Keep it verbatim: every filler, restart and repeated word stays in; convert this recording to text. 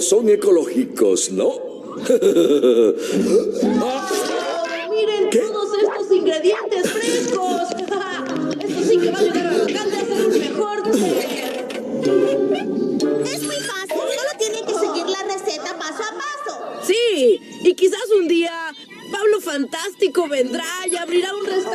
son ecológicos, ¿no? ¡Miren ¿Qué? todos estos ingredientes frescos! Esto sí que va a ayudar a Alcalde a hacer un mejor té. Es muy fácil, solo tienen que seguir la receta paso a paso. Sí, y quizás un día Pablo Fantástico vendrá y abrirá un restaurante.